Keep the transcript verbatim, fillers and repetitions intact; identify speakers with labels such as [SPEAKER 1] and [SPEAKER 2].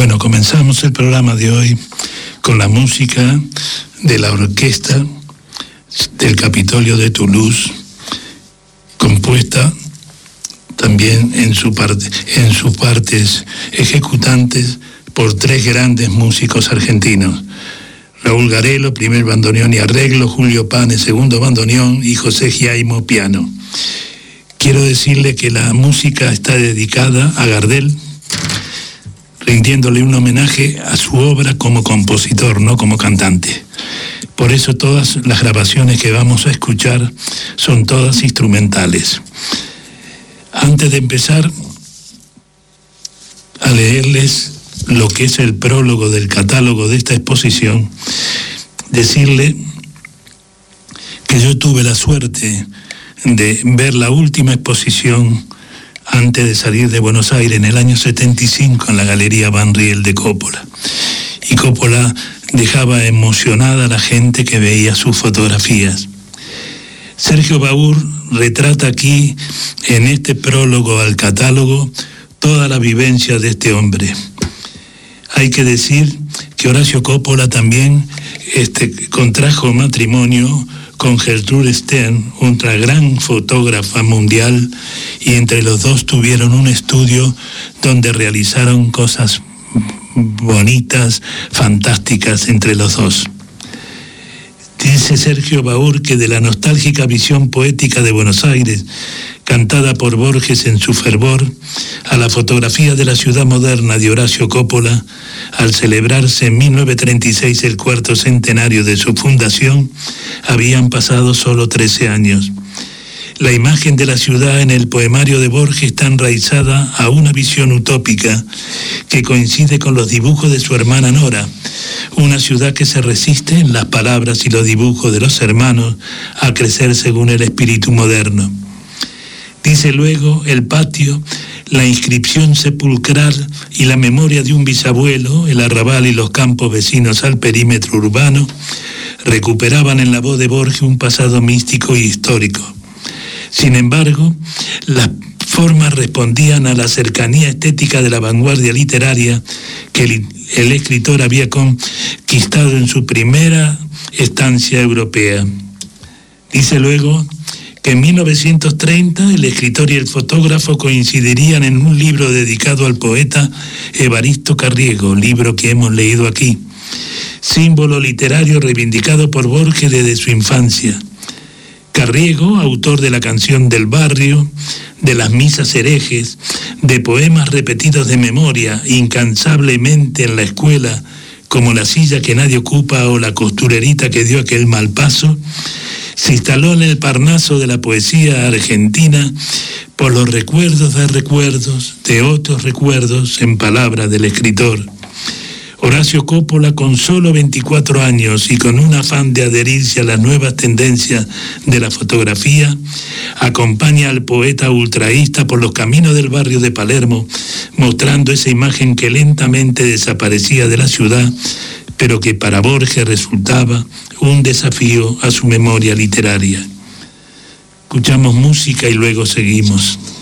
[SPEAKER 1] Bueno, comenzamos el programa de hoy con la música de la orquesta del Capitolio de Toulouse, compuesta también en, su parte, en sus partes ejecutantes por tres grandes músicos argentinos: Raúl Garelo, primer bandoneón y arreglo; Julio Pane, segundo bandoneón; y José Giaimo, piano. Quiero decirle que la música está dedicada a Gardel, rindiéndole un homenaje a su obra como compositor, no como cantante. Por eso todas las grabaciones que vamos a escuchar son todas instrumentales. Antes de empezar a leerles lo que es el prólogo del catálogo de esta exposición, decirle que yo tuve la suerte de ver la última exposición antes de salir de Buenos Aires en el año setenta y cinco en la Galería Van Riel de Coppola. Y Coppola dejaba emocionada a la gente que veía sus fotografías. Sergio Baur retrata aquí, en este prólogo al catálogo, toda la vivencia de este hombre. Hay que decir que Horacio Coppola también este, contrajo matrimonio con Gertrude Stern, otra gran fotógrafa mundial, y entre los dos tuvieron un estudio donde realizaron cosas bonitas, fantásticas entre los dos. Dice Sergio Baur que de la nostálgica visión poética de Buenos Aires, cantada por Borges en su fervor, a la fotografía de la ciudad moderna de Horacio Coppola, al celebrarse en mil novecientos treinta y seis el cuarto centenario de su fundación, habían pasado solo trece años. La imagen de la ciudad en el poemario de Borges está enraizada a una visión utópica que coincide con los dibujos de su hermana Nora, una ciudad que se resiste en las palabras y los dibujos de los hermanos a crecer según el espíritu moderno. Dice luego el patio, la inscripción sepulcral y la memoria de un bisabuelo, el arrabal y los campos vecinos al perímetro urbano, recuperaban en la voz de Borges un pasado místico y histórico. Sin embargo, las formas respondían a la cercanía estética de la vanguardia literaria que el, el escritor había conquistado en su primera estancia europea. Dice luego que en mil novecientos treinta el escritor y el fotógrafo coincidirían en un libro dedicado al poeta Evaristo Carriego, libro que hemos leído aquí, símbolo literario reivindicado por Borges desde su infancia. Carriego, autor de la canción del barrio, de las misas herejes, de poemas repetidos de memoria incansablemente en la escuela, como La silla que nadie ocupa o La costurerita que dio aquel mal paso, se instaló en el Parnaso de la poesía argentina por los recuerdos de recuerdos, de otros recuerdos, en palabras del escritor. Horacio Coppola, con solo veinticuatro años y con un afán de adherirse a las nuevas tendencias de la fotografía, acompaña al poeta ultraísta por los caminos del barrio de Palermo, mostrando esa imagen que lentamente desaparecía de la ciudad, pero que para Borges resultaba un desafío a su memoria literaria. Escuchamos música y luego seguimos.